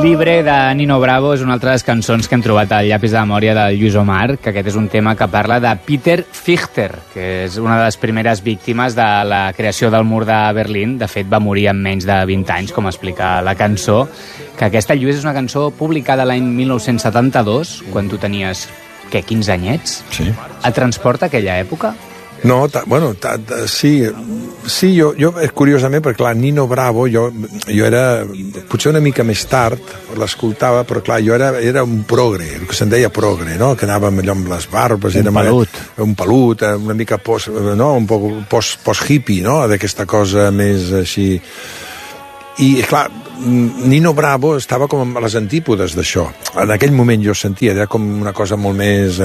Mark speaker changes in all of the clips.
Speaker 1: Libre de Nino Bravo és una altra de les cançons que hem trobat al llapis de memòria del Lluís Omar, que aquest és un tema que parla de Peter Fichter, que és una de les primeres víctimes de la creació del mur de Berlín. De fet, va morir amb menys de 20 anys, com explica la cançó. Que aquesta, Lluís, és una cançó publicada l'any 1972, quan tu tenies, 15 anyets?
Speaker 2: Sí.
Speaker 1: Et transporta aquella època?
Speaker 2: No, sí, curiosament, perquè clar, Nino Bravo, jo era, potser una mica més tard, l'escoltava, però clar, jo era un progre, el que se'n deia progre, no?, que anàvem allò amb les barbes, un pelut, una mica un poc post-hippie, no?, d'aquesta cosa més així. I, clar, Nino Bravo estava com a les antípodes d'això. En aquell moment jo sentia, era com una cosa molt més,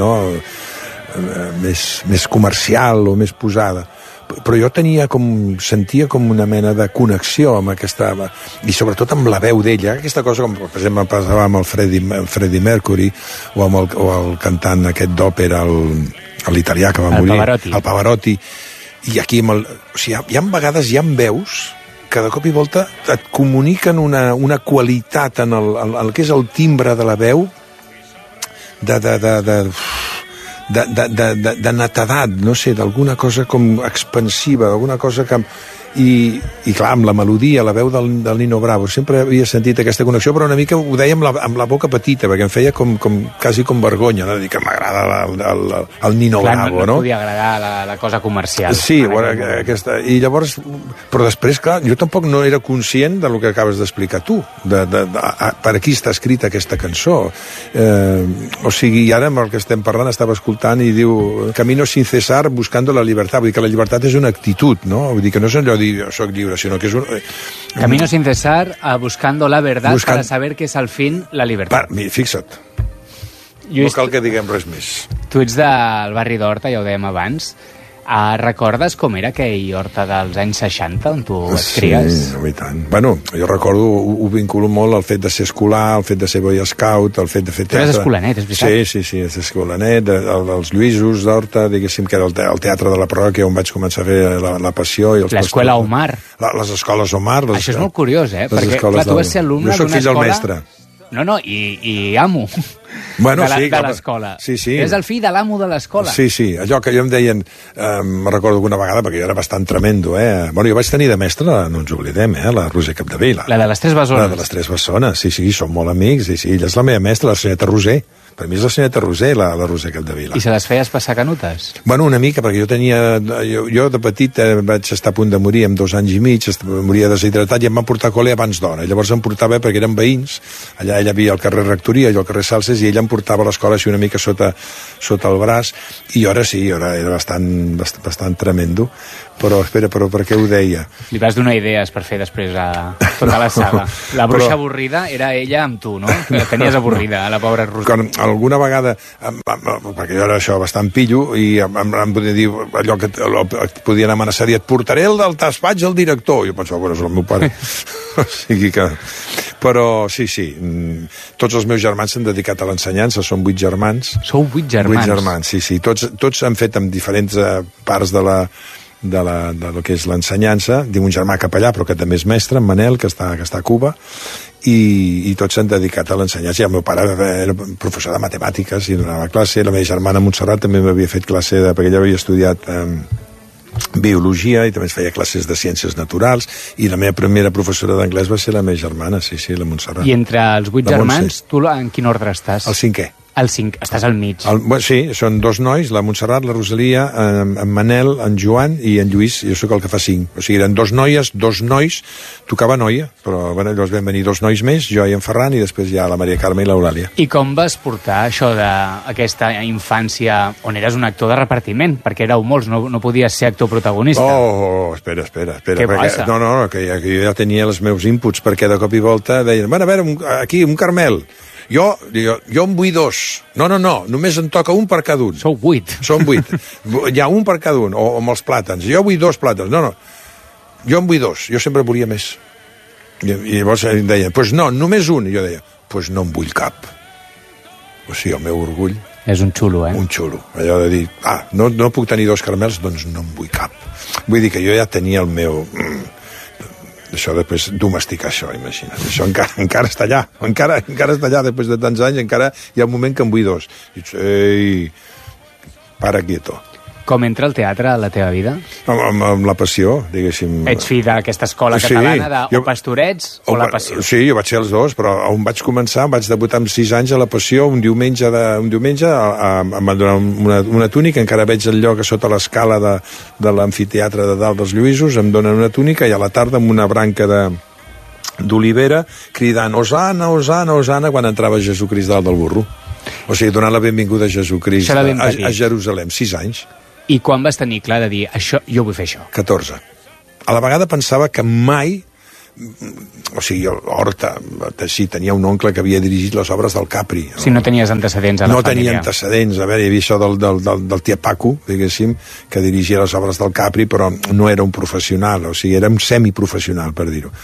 Speaker 2: més comercial o més posada, però jo sentia com una mena de connexió amb aquesta, i sobretot amb la veu d'ella, aquesta cosa com per exemple passava amb el Freddie Mercury o el cantant aquest d'òpera, l'italià que va morir, el Pavarotti, i aquí o sigui, hi ha vegades veus que de cop i volta et comuniquen una qualitat en el que és el timbre de la veu de netedat, no sé, d'alguna cosa com expansiva, d'alguna cosa que... I clar, amb la melodia, la veu del Nino Bravo, sempre havia sentit aquesta connexió, però una mica ho deia amb la boca petita, perquè em feia quasi com vergonya, no? De dir que m'agrada el Nino Bravo, no?
Speaker 1: No podia agradar la cosa comercial.
Speaker 2: Sí, aquesta... I llavors... Però després, clar, jo tampoc no era conscient del que acabes d'explicar tu, per aquí està escrita aquesta cançó. O sigui, ara amb el que estem parlant estava escoltant i diu Camino sin cesar buscando la libertad, vull dir que la llibertat és una actitud, no? Vull dir que no és allò jo soc lliure, sinó que és un...
Speaker 1: Camino sin cesar, buscando la verdad para saber que és al fin la libertad.
Speaker 2: Fixa't. No cal que diguem res més.
Speaker 1: Tu ets del barri d'Horta, ja ho dèiem abans. Recordes com era aquell Horta dels anys 60, on tu et cries?
Speaker 2: Sí, i tant. Bueno, jo recordo, ho vinculo molt al fet de ser escolar, al fet de ser boy scout, al fet de fer teatre.
Speaker 1: Tu eres escolanet, és veritat?
Speaker 2: Sí, és escolanet, els Lluïsos d'Horta, diguéssim que era el teatre de la parròquia on vaig començar a fer la passió.
Speaker 1: L'escola Omar.
Speaker 2: Les escoles Omar.
Speaker 1: Això és molt curiós, perquè clar, tu vas ser alumne d'una escola...
Speaker 2: Jo soc fill del mestre.
Speaker 1: No, i amo de l'escola.
Speaker 2: Sí.
Speaker 1: És el fill de l'amo de l'escola.
Speaker 2: Sí, allò que jo em deien, me recordo alguna vegada, perquè jo era bastant tremendo, Bueno, jo vaig tenir de mestre, no ens oblidem, la Roser Capdevila.
Speaker 1: La de les Tres Bessones.
Speaker 2: La de les Tres Bessones, sí, som molt amics, sí, ella és la meva mestra, la senyora Roser. Per mi és la senyora Roser, la Roser Capdevila.
Speaker 1: I se les feies passar canutes?
Speaker 2: Bueno, una mica, perquè jo de petit vaig estar a punt de morir amb 2 anys i mig, moria deshidratat i em van portar a col·le abans d'hora. Llavors em portava, perquè eren veïns, allà ella havia el carrer Rectoria i el carrer Salses, i ella em portava a l'escola així una mica sota el braç, i jo era bastant tremendo. Però, espera, per què ho deia?
Speaker 1: Li vas donar idees per fer després tota la saga. La bruixa avorrida era ella amb tu, no? Que la tenies avorrida, la pobra Roser.
Speaker 2: Alguna vegada, perquè jo era això bastant pillo, i em podia dir allò que et podien amenaçar, dir, et portaré el del despatx al director. Jo pensava, bueno, és el meu pare. O sigui que... Però sí, tots els meus germans s'han dedicat a l'ensenyança, són 8 germans.
Speaker 1: Sou 8 germans?
Speaker 2: 8 germans, sí. Tots han fet en diferents parts de lo que és l'ensenyança. Tinc un germà capellà, però que també és mestre, en Manel, que està a Cuba, i tots s'han dedicat a l'ensenyança. I el meu pare era professor de matemàtiques i donava classe. La meva germana Montserrat també m'havia fet classe, perquè ella havia estudiat biologia i també es feia classes de ciències naturals, i la meva primera professora d'anglès va ser la meva germana, sí, la Montserrat.
Speaker 1: I entre els 8 germans, tu en quin ordre estàs?
Speaker 2: El 5è.
Speaker 1: El 5, estàs al mig.
Speaker 2: Sí, són 2 nois, la Montserrat, la Rosalia, en Manel, en Joan i en Lluís. Jo sóc el que fa 5. O sigui, eren 2 noies, 2 nois, tocava noia, però llavors van venir 2 nois més, jo i en Ferran, i després ja la Maria Carme i l'Eulàlia.
Speaker 1: I com vas portar això d'aquesta infància on eres un actor de repartiment? Perquè éreu molts, no podies ser actor protagonista.
Speaker 2: Espera.
Speaker 1: Què passa?
Speaker 2: No, que jo ja tenia els meus inputs, perquè de cop i volta deien, bueno, a veure, aquí, un Carmel. Jo en vull 2. No, només en toca un per cada un.
Speaker 1: Sou 8.
Speaker 2: Som 8. Hi ha un per cada un, o amb els plàtans. Jo vull 2 plàtans. No. Jo en vull 2. Jo sempre volia més. I llavors em deien, doncs no, només un. I jo deia, doncs no en vull cap. O sigui, el meu orgull...
Speaker 1: És un xulo,
Speaker 2: Un xulo. Allò de dir, no puc tenir 2 caramels, doncs no en vull cap. Vull dir que jo ja tenia el meu... Això després domesticar això, imagina't. Això encara està allà. Encara està allà, després de tants anys, encara hi ha un moment que en vull dos. Dius, ei, para quieto.
Speaker 1: Com entra el teatre a la teva vida?
Speaker 2: Amb la passió, diguéssim.
Speaker 1: Ets fill d'aquesta escola catalana o Pastorets o la passió?
Speaker 2: Sí, jo vaig ser els dos, però on vaig començar, vaig debutar amb 6 anys a la passió, un diumenge em van donar una túnica, encara veig el lloc a sota l'escala de l'amfiteatre de dalt dels Lluïsos, em donen una túnica i a la tarda amb una branca d'olivera cridant Osana, Osana, Osana quan entrava Jesucrist dalt del burro. O sigui, donant la benvinguda a Jesucrist a Jerusalem, 6 anys.
Speaker 1: I quan vas tenir clar de dir, jo vull fer això?
Speaker 2: 14. A la vegada pensava que mai... O sigui, Horta, sí, tenia un oncle que havia dirigit les obres del Capri.
Speaker 1: Si no tenies antecedents a la família.
Speaker 2: No tenia antecedents. A veure, hi havia això del tia Paco, diguéssim, que dirigia les obres del Capri, però no era un professional, o sigui, era un semiprofessional, per dir-ho.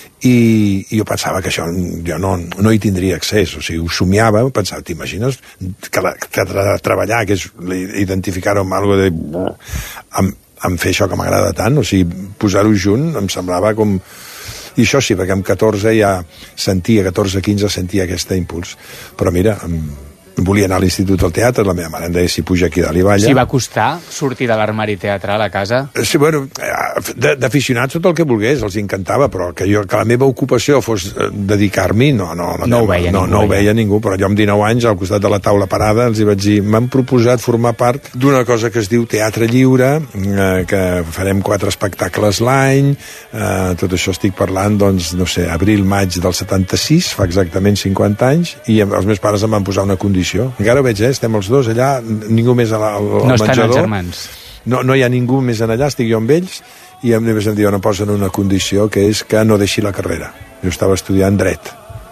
Speaker 2: I jo pensava que això jo no hi tindria accés, o sigui, ho somiava, pensava, t'imagines que treballar, que és identificar-ho amb alguna de... amb fer això que m'agrada tant, o sigui, posar-ho junt, em semblava com... I això sí, perquè amb 14 ja sentia, 14-15 sentia aquest impuls. Però mira, volia anar a l'Institut del Teatre, la meva mare em deia si puja aquí dalt i balla.
Speaker 1: Si va costar sortir de l'armari teatral a casa?
Speaker 2: Sí, bueno, d'aficionats tot el que volgués, els encantava, però que la meva ocupació fos dedicar-m'hi, no ho veia ningú. No ho veia ningú, però jo amb 19 anys, al costat de la taula parada, els hi vaig dir, m'han proposat formar part d'una cosa que es diu Teatre Lliure, que farem 4 espectacles l'any, tot això estic parlant, doncs, no sé, abril-maig del 76, fa exactament 50 anys, i els meus pares em van posar una condició. Encara ho veig, estem els dos allà, ningú més al menjador.
Speaker 1: No estan els germans.
Speaker 2: No hi ha ningú més en allà, estic jo amb ells, i em diuen, posen una condició, que és que no deixi la carrera. Jo estava estudiant dret.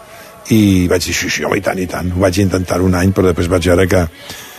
Speaker 2: I vaig dir, sí, home, i tant. Ho vaig intentar un any, però després vaig veure que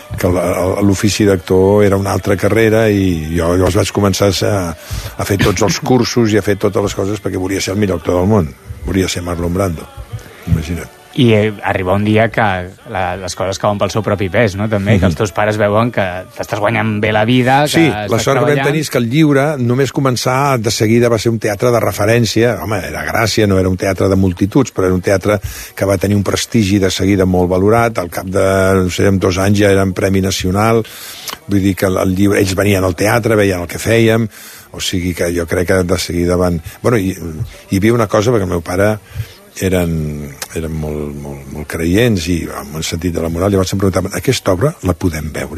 Speaker 2: l'ofici d'actor era una altra carrera i jo llavors vaig començar a fer tots els cursos i a fer totes les coses perquè volia ser el millor actor del món. Volia ser Marlon Brando. Imagina't.
Speaker 1: I arriba un dia que les coses cauen pel seu propi pes, no? També, que els teus pares veuen que t'estàs guanyant bé la vida, que
Speaker 2: sí, la sort que vam tenir és que el Lliure només començar de seguida va ser un teatre de referència. Home, era Gràcia, no era un teatre de multituds, però era un teatre que va tenir un prestigi de seguida molt valorat. Al cap de, no sé, en 2 anys ja era en Premi Nacional. Vull dir que el Lliure, ells venien al teatre, veien el que fèiem, o sigui que jo crec que de seguida van... Bueno, hi havia una cosa, perquè el meu pare eren molt creients i amb un sentit de la moral, llavors em preguntaven, aquesta obra la podem veure?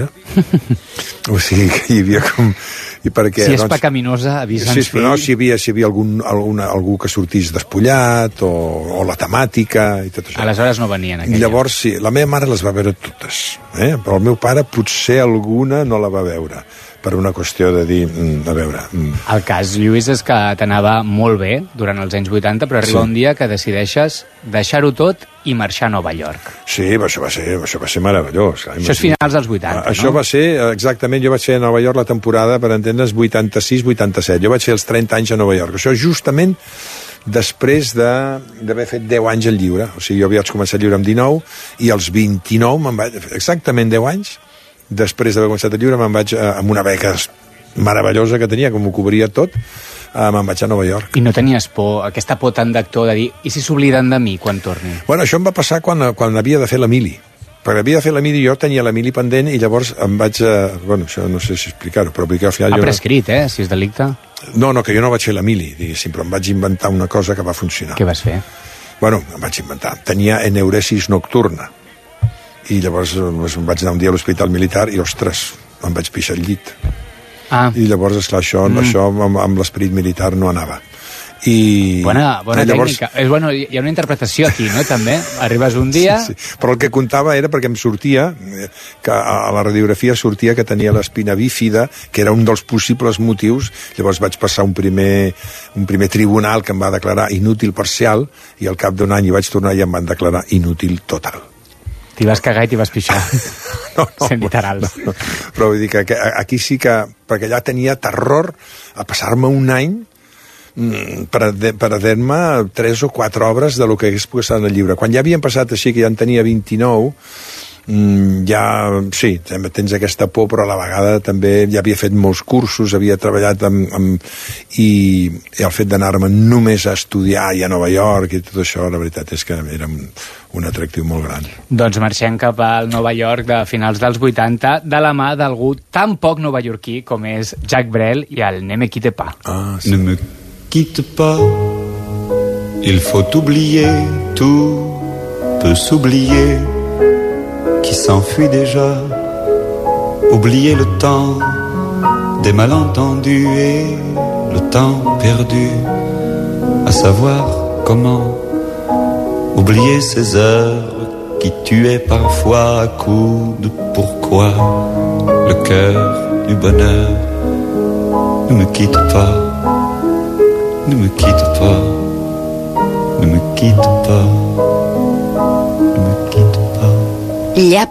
Speaker 2: O sigui que hi havia com... I perquè,
Speaker 1: si és pecaminosa, avisa'ns fill.
Speaker 2: No, si hi havia algú que sortís despullat o la temàtica i tot això.
Speaker 1: Aleshores no venien aquelles.
Speaker 2: Llavors sí, la meva mare les va veure totes, però el meu pare potser alguna no la va veure, per una qüestió de dir, a veure...
Speaker 1: El cas, Lluís, és que t'anava molt bé durant els anys 80, però arriba un dia que decideixes deixar-ho tot i marxar a Nova York.
Speaker 2: Sí, això va ser meravellós.
Speaker 1: Això és finals dels 80, no?
Speaker 2: Això va ser, exactament, jo vaig ser a Nova York la temporada, per entendre's, 86-87. Jo vaig ser els 30 anys a Nova York. Això justament després d'haver fet 10 anys al Lliure. O sigui, jo vaig començar el Lliure amb 19 i als 29 me'n vaig... Exactament 10 anys després d'haver començat el Lliure me'n vaig amb una beca meravellosa que tenia, com ho cobria tot, me'n vaig a Nova York.
Speaker 1: I no tenies por, aquesta por tant d'actor, de dir, i si s'obliden de mi quan torni?
Speaker 2: Bueno, això em va passar quan havia de fer la mili. Perquè havia de fer la mili, jo tenia la mili pendent i llavors em vaig... Bueno, això no sé si explicar-ho, però al final...
Speaker 1: Ha prescrit, si és delicte?
Speaker 2: No, que jo no vaig fer la mili, diguéssim, però em vaig inventar una cosa que va funcionar.
Speaker 1: Què vas fer?
Speaker 2: Bueno, em vaig inventar. Tenia eneuresis nocturna. I llavors em vaig anar un dia a l'hospital militar i, ostres, em vaig pixar al llit. I llavors, esclar, això amb l'esperit militar no anava.
Speaker 1: Bona tècnica. Hi ha una interpretació aquí, no?, també. Arribes un dia...
Speaker 2: Sí. Però el que comptava era perquè em sortia, que a la radiografia sortia que tenia l'espina bífida, que era un dels possibles motius. Llavors vaig passar un primer tribunal que em va declarar inútil parcial i al cap d'un any hi vaig tornar i em van declarar inútil total.
Speaker 1: T'hi vas cagar i t'hi vas pixar.
Speaker 2: No,
Speaker 1: sent literals.
Speaker 2: No. Però vull dir que aquí sí que... Perquè allà tenia terror a passar-me un any per haver-me 3 o 4 obres de lo que hagués pogut estar en el llibre. Quan ja havien passat així, que ja en tenia 29, ja, sí, tens aquesta por, però a la vegada també ja havia fet molts cursos, havia treballat i el fet d'anar-me només a estudiar i a Nova York i tot això, la veritat és que era un atractiu molt gran.
Speaker 1: Doncs marxem cap al Nova York de finals dels 80 de la mà d'algú tan poc novaiorquí com és Jacques Brel i el Ne me quitte pas.
Speaker 3: Sí. Ne me quitte pas, il faut oublier, tout peut s'oublier, qui s'enfuit déjà, oublier le temps des malentendus et le temps perdu, à savoir comment oublier ces heures qui tuaient parfois à coups de pourquoi le cœur du bonheur ne me quitte pas, ne me quitte pas, ne me quitte pas, ne me quitte pas.